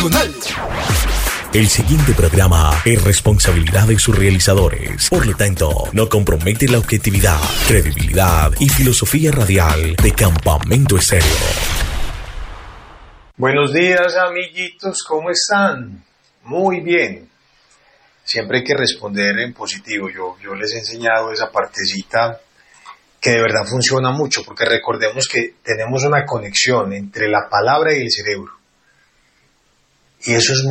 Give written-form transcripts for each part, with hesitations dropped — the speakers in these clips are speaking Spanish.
Nacional. El siguiente programa es responsabilidad de sus realizadores. Por lo tanto, no compromete la objetividad, credibilidad y filosofía radial de Campamento Estéreo. Buenos días, amiguitos, ¿cómo están? Muy bien. Siempre hay que responder en positivo. Yo les he enseñado esa partecita que de verdad funciona mucho, porque recordemos que tenemos una conexión entre la palabra y el cerebro. Y eso es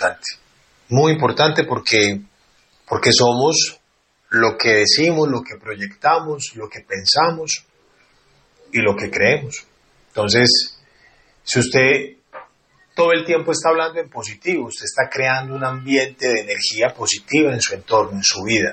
muy importante porque somos lo que decimos, lo que proyectamos, lo que pensamos y lo que creemos. Entonces, si usted todo el tiempo está hablando en positivo, usted está creando un ambiente de energía positiva en su entorno, en su vida.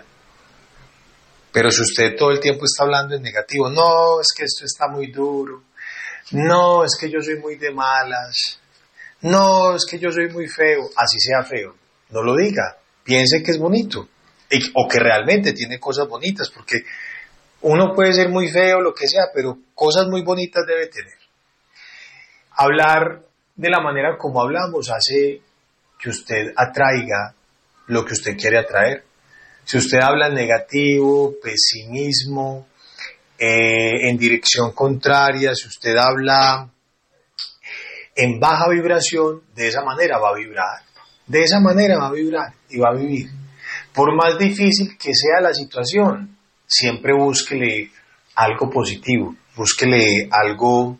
Pero si usted todo el tiempo está hablando en negativo, no, es que esto está muy duro, no, es que yo soy muy de malas, no, es que yo soy muy feo, así sea feo, no lo diga, piense que es bonito, o que realmente tiene cosas bonitas, porque uno puede ser muy feo, lo que sea, pero cosas muy bonitas debe tener. Hablar de la manera como hablamos hace que usted atraiga lo que usted quiere atraer. Si usted habla en negativo, pesimismo, en dirección contraria, si usted habla en baja vibración, de esa manera va a vibrar. De esa manera va a vibrar y va a vivir. Por más difícil que sea la situación, siempre búsquele algo positivo, búsquele algo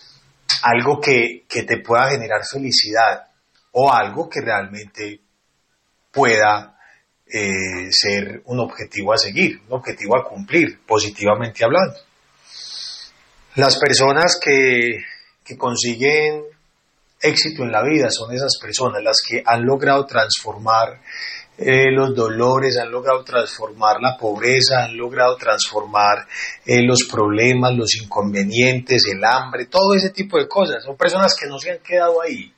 que te pueda generar felicidad o algo que realmente pueda ser un objetivo a seguir, un objetivo a cumplir, positivamente hablando. Las personas que consiguen éxito en la vida son esas personas las que han logrado transformar los dolores, han logrado transformar la pobreza, han logrado transformar los problemas, los inconvenientes, el hambre, todo ese tipo de cosas. Son personas que no se han quedado ahí.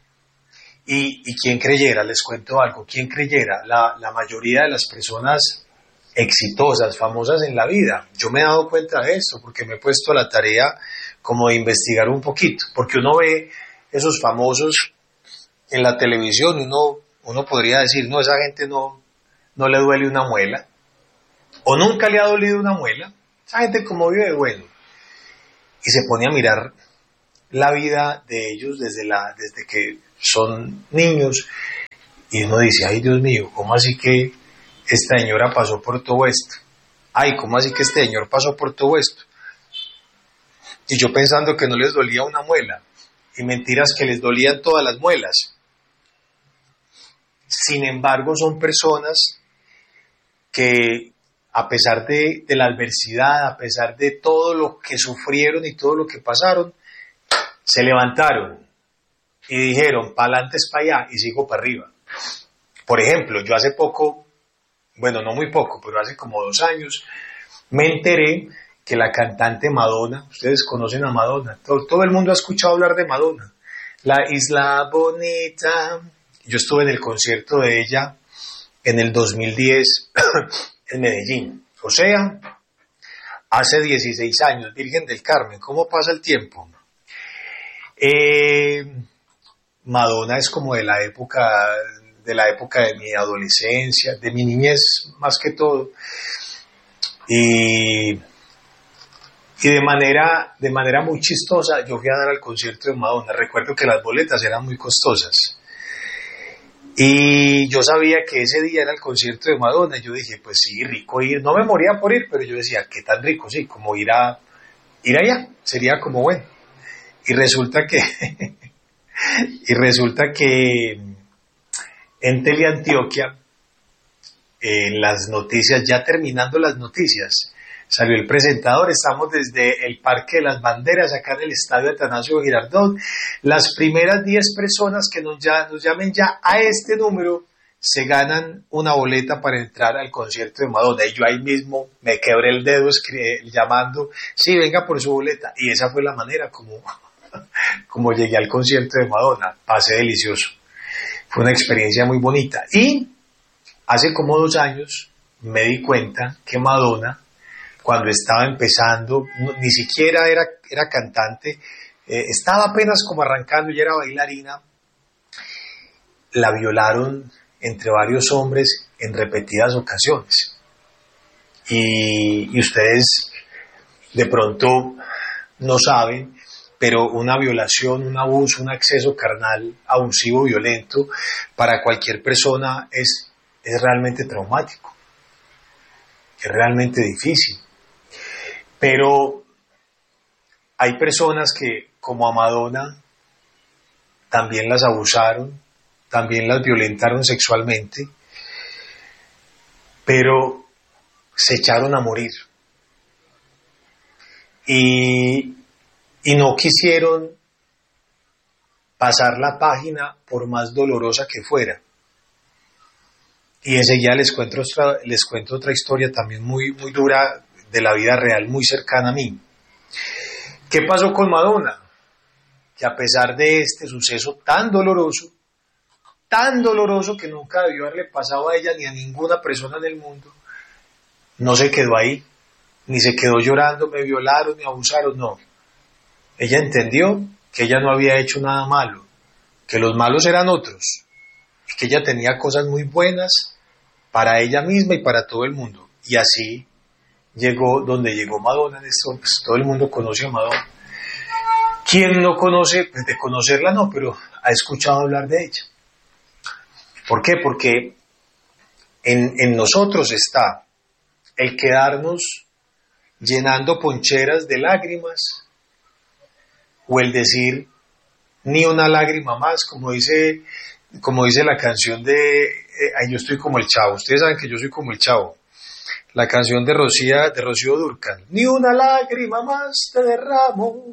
Y quien creyera, les cuento algo, quien creyera, la mayoría de las personas exitosas, famosas en la vida, yo me he dado cuenta de esto porque me he puesto a la tarea como de investigar un poquito, porque uno ve esos famosos en la televisión y uno podría decir, no, esa gente no le duele una muela, o nunca le ha dolido una muela, esa gente como vive bueno, y se pone a mirar la vida de ellos desde que son niños, y uno dice, ay Dios mío, ¿cómo así que esta señora pasó por todo esto? Ay, ¿cómo así que este señor pasó por todo esto? Y yo pensando que no les dolía una muela, y mentiras que les dolían todas las muelas. Sin embargo, son personas que a pesar de la adversidad, a pesar de todo lo que sufrieron y todo lo que pasaron, se levantaron y dijeron, para adelante es para allá y sigo para arriba. Por ejemplo, yo hace poco, bueno, no muy poco, pero hace como 2 años, me enteré que la cantante Madonna, ustedes conocen a Madonna, todo el mundo ha escuchado hablar de Madonna, la Isla Bonita. Yo estuve en el concierto de ella en el 2010 en Medellín, o sea, hace 16 años, Virgen del Carmen, ¿cómo pasa el tiempo? Madonna es como de la época de mi adolescencia, de mi niñez más que todo, y de manera muy chistosa yo fui a dar al concierto de Madonna. Recuerdo que las boletas eran muy costosas y yo sabía que ese día era el concierto de Madonna y yo dije, pues sí, rico ir, no me moría por ir, pero yo decía, qué tan rico, sí, como ir allá, sería como bueno. Y resulta que en Teleantioquia, en las noticias, ya terminando las noticias, salió el presentador. Estamos desde el Parque de las Banderas, acá en el Estadio Atanasio Girardot. Las primeras 10 personas que nos llamen ya a este número se ganan una boleta para entrar al concierto de Madonna. Y yo ahí mismo me quebré el dedo llamando, sí, venga por su boleta. Y esa fue la manera como llegué al concierto de Madonna. Pasé delicioso. Fue una experiencia muy bonita. Y hace como 2 años me di cuenta que Madonna, cuando estaba empezando, ni siquiera era cantante, estaba apenas como arrancando y era bailarina, la violaron entre varios hombres en repetidas ocasiones. Y ustedes de pronto no saben, pero una violación, un abuso, un acceso carnal, abusivo, violento, para cualquier persona es realmente traumático, es realmente difícil. Pero hay personas que, como a Madonna, también las abusaron, también las violentaron sexualmente, pero se echaron a morir. Y no quisieron pasar la página por más dolorosa que fuera. Y enseguida les cuento otra historia también muy, muy dura de la vida real, muy cercana a mí. ¿Qué pasó con Madonna? Que a pesar de este suceso tan doloroso que nunca debió haberle pasado a ella ni a ninguna persona en el mundo, no se quedó ahí, ni se quedó llorando, me violaron, me abusaron, no. Ella entendió que ella no había hecho nada malo, que los malos eran otros, y que ella tenía cosas muy buenas para ella misma y para todo el mundo. Y así llegó donde llegó Madonna. En esto, pues, todo el mundo conoce a Madonna. ¿Quién no conoce? Pues de conocerla no, pero ha escuchado hablar de ella. ¿Por qué? Porque en nosotros está el quedarnos llenando poncheras de lágrimas, o el decir ni una lágrima más, como dice la canción de yo estoy como el Chavo. Ustedes saben que yo soy como el Chavo. La canción de Rocío Dúrcal. Ni una lágrima más te derramo.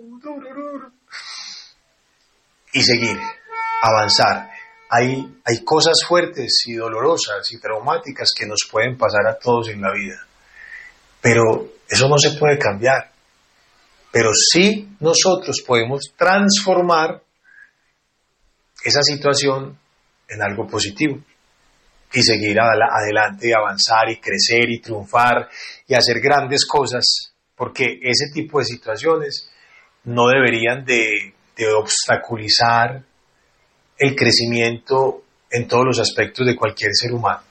Y seguir, avanzar. Hay cosas fuertes y dolorosas y traumáticas que nos pueden pasar a todos en la vida. Pero eso no se puede cambiar. Pero sí nosotros podemos transformar esa situación en algo positivo y seguir adelante y avanzar y crecer y triunfar y hacer grandes cosas, porque ese tipo de situaciones no deberían de obstaculizar el crecimiento en todos los aspectos de cualquier ser humano.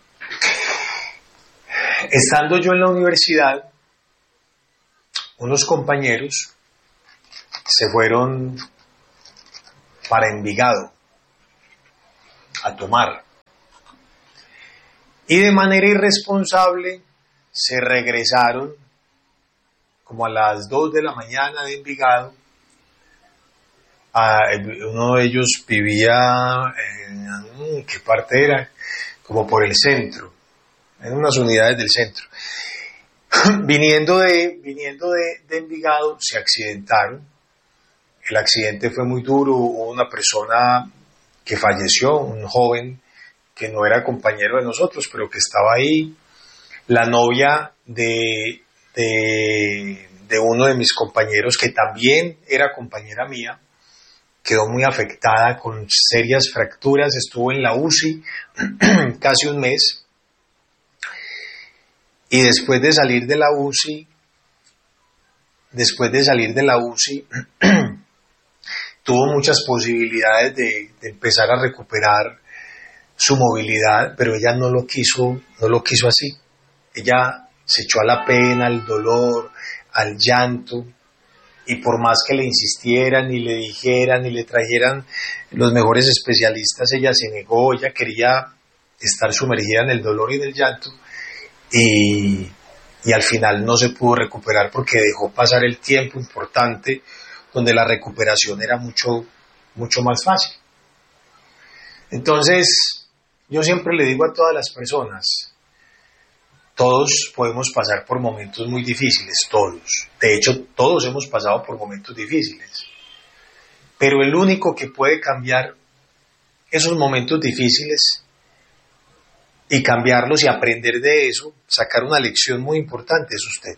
Estando yo en la universidad, unos compañeros se fueron para Envigado a tomar. Y de manera irresponsable se regresaron como a las 2 de la mañana de Envigado. Uno de ellos vivía en, ¿qué parte era? Como por el centro, en unas unidades del centro. Viniendo de Envigado, se accidentaron. El accidente fue muy duro. Hubo una persona que falleció, un joven que no era compañero de nosotros, pero que estaba ahí. La novia de uno de mis compañeros, que también era compañera mía, quedó muy afectada con serias fracturas, estuvo en la UCI casi un mes. Y después de salir de la UCI, tuvo muchas posibilidades de empezar a recuperar su movilidad, pero ella no lo quiso así. Ella se echó a la pena, al dolor, al llanto, y por más que le insistieran, y le dijeran, y le trajeran los mejores especialistas, ella se negó. Ella quería estar sumergida en el dolor y en el llanto, y al final no se pudo recuperar porque dejó pasar el tiempo importante donde la recuperación era mucho, mucho más fácil. Entonces, yo siempre le digo a todas las personas, todos podemos pasar por momentos muy difíciles, todos. De hecho, todos hemos pasado por momentos difíciles. Pero el único que puede cambiar esos momentos difíciles y cambiarlos y aprender de eso, sacar una lección muy importante, es usted.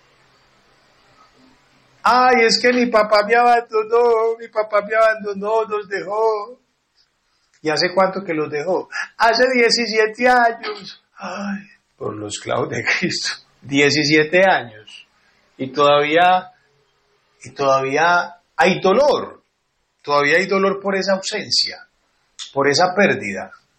Ay, es que mi papá me abandonó, nos dejó. ¿Y hace cuánto que los dejó? Hace 17 años. Ay, por los clavos de Cristo. 17 años. Y todavía hay dolor. Todavía hay dolor por esa ausencia, por esa pérdida.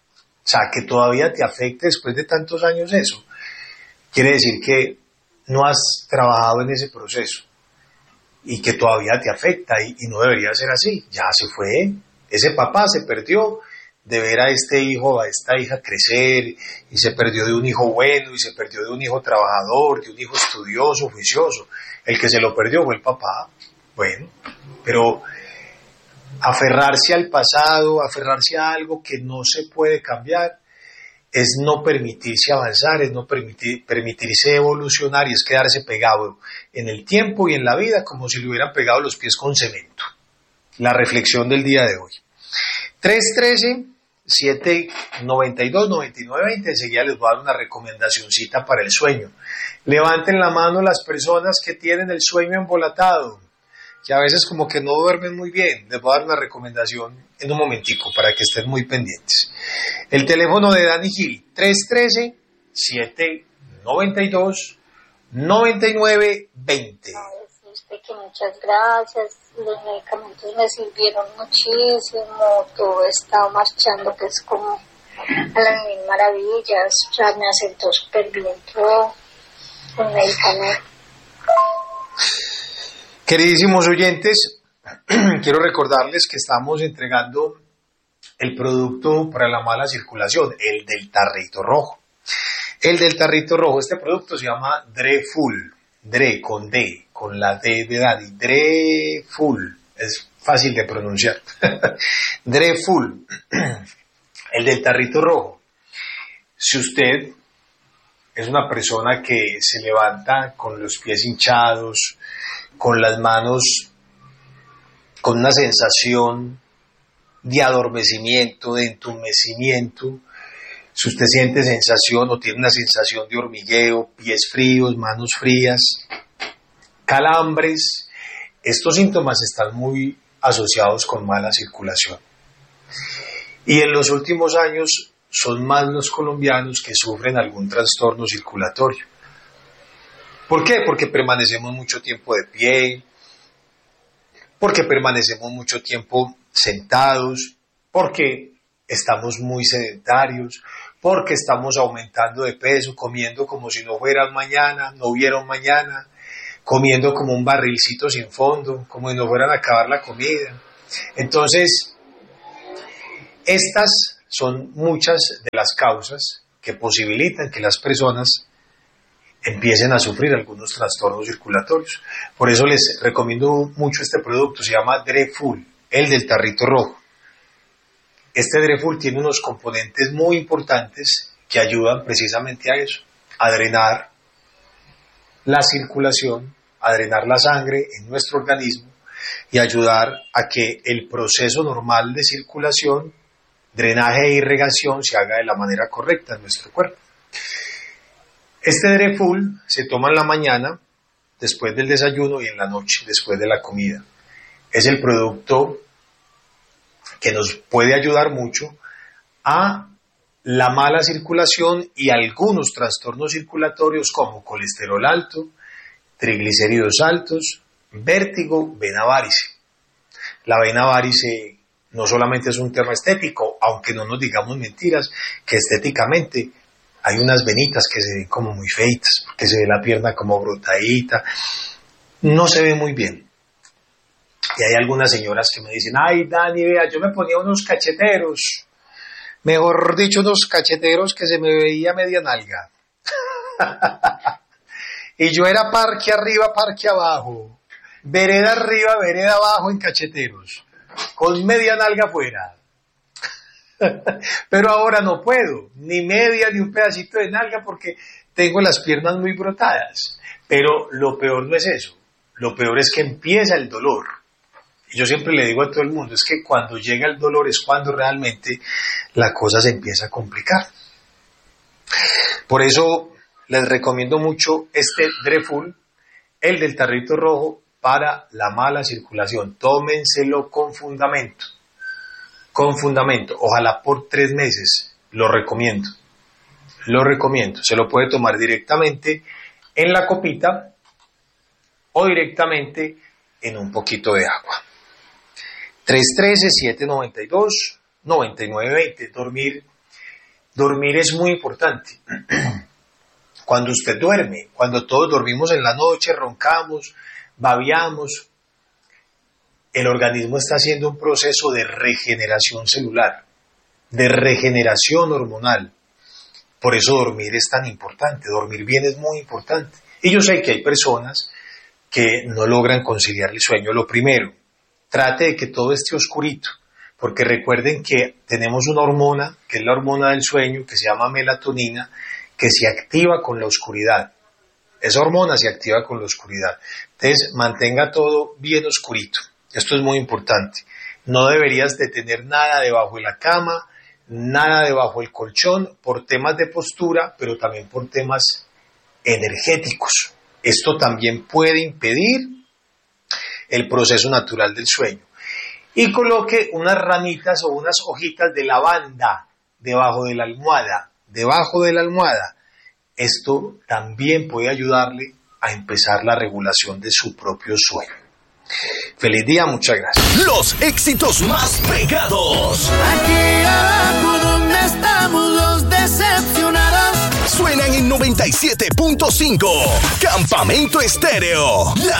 sea, que todavía te afecte después de tantos años eso, quiere decir que no has trabajado en ese proceso y que todavía te afecta y no debería ser así. Ya se fue, ese papá se perdió de ver a este hijo o a esta hija crecer y se perdió de un hijo bueno y se perdió de un hijo trabajador, de un hijo estudioso, juicioso. El que se lo perdió fue el papá. Bueno, pero aferrarse al pasado, aferrarse a algo que no se puede cambiar, es no permitirse avanzar, es no permitirse evolucionar y es quedarse pegado en el tiempo y en la vida como si le hubieran pegado los pies con cemento. La reflexión del día de hoy. 313-792-9920. Enseguida les voy a dar una recomendacioncita para el sueño. Levanten la mano las personas que tienen el sueño embolatado, que a veces como que no duermen muy bien. Les voy a dar una recomendación en un momentico para que estén muy pendientes. El teléfono de Dani Gil, 313-792-9920. Que muchas gracias, los medicamentos me sirvieron muchísimo, todo está marchando, que es como a las mil maravillas, ya me asentó súper bien todo el medicamento. Queridísimos oyentes, quiero recordarles que estamos entregando el producto para la mala circulación, el del tarrito rojo. El del tarrito rojo, este producto se llama Dreful. Dre con D, con la D de Dani, Dreful, es fácil de pronunciar. Dreful, el del tarrito rojo. Si usted es una persona que se levanta con los pies hinchados, con las manos, con una sensación de adormecimiento, de entumecimiento, si usted siente sensación o tiene una sensación de hormigueo, pies fríos, manos frías, calambres, estos síntomas están muy asociados con mala circulación. Y en los últimos años son más los colombianos que sufren algún trastorno circulatorio. ¿Por qué? Porque permanecemos mucho tiempo de pie, porque permanecemos mucho tiempo sentados, porque estamos muy sedentarios, porque estamos aumentando de peso, comiendo como si no fuera mañana, no hubiera un mañana, comiendo como un barrilcito sin fondo, como si no fueran a acabar la comida. Entonces, estas son muchas de las causas que posibilitan que las personas empiecen a sufrir algunos trastornos circulatorios. Por eso les recomiendo mucho este producto, se llama Dreful, el del tarrito rojo. Este Dreful tiene unos componentes muy importantes que ayudan precisamente a eso, a drenar la circulación, a drenar la sangre en nuestro organismo y ayudar a que el proceso normal de circulación, drenaje e irrigación se haga de la manera correcta en nuestro cuerpo. Este Dreful se toma en la mañana, después del desayuno y en la noche, después de la comida. Es el producto que nos puede ayudar mucho a la mala circulación y algunos trastornos circulatorios como colesterol alto, triglicéridos altos, vértigo, vena varice. La vena varice no solamente es un tema estético, aunque no nos digamos mentiras, que estéticamente hay unas venitas que se ven como muy feitas, porque se ve la pierna como brotadita, no se ve muy bien. Y hay algunas señoras que me dicen, ay Dani, vea, yo me ponía unos cacheteros, mejor dicho, unos cacheteros que se me veía media nalga. Y yo era parque arriba, parque abajo, vereda arriba, vereda abajo en cacheteros, con media nalga afuera. Pero ahora no puedo, ni media ni un pedacito de nalga porque tengo las piernas muy brotadas. Pero lo peor no es eso, lo peor es que empieza el dolor. Y yo siempre le digo a todo el mundo, es que cuando llega el dolor es cuando realmente la cosa se empieza a complicar. Por eso les recomiendo mucho este Dreful, el del tarrito rojo, para la mala circulación. Tómenselo con fundamento. Con fundamento. Ojalá por 3 meses. Lo recomiendo. Lo recomiendo. Se lo puede tomar directamente en la copita o directamente en un poquito de agua. 313-792-9920. Dormir Dormir es muy importante. Cuando usted duerme, cuando todos dormimos en la noche, roncamos, babeamos, el organismo está haciendo un proceso de regeneración celular, de regeneración hormonal. Por eso dormir es tan importante, dormir bien es muy importante. Y yo sé que hay personas que no logran conciliar el sueño. Lo primero, trate de que todo esté oscurito, porque recuerden que tenemos una hormona, que es la hormona del sueño, que se llama melatonina, que se activa con la oscuridad. Esa hormona se activa con la oscuridad. Entonces, mantenga todo bien oscurito. Esto es muy importante. No deberías de tener nada debajo de la cama, nada debajo del colchón, por temas de postura, pero también por temas energéticos. Esto también puede impedir el proceso natural del sueño. Y coloque unas ramitas o unas hojitas de lavanda debajo de la almohada. Debajo de la almohada. Esto también puede ayudarle a empezar la regulación de su propio sueño. Feliz día, muchas gracias. Los éxitos más pegados. Aquí abajo donde estamos los decepcionados. Suenan en 97.5. Campamento Estéreo.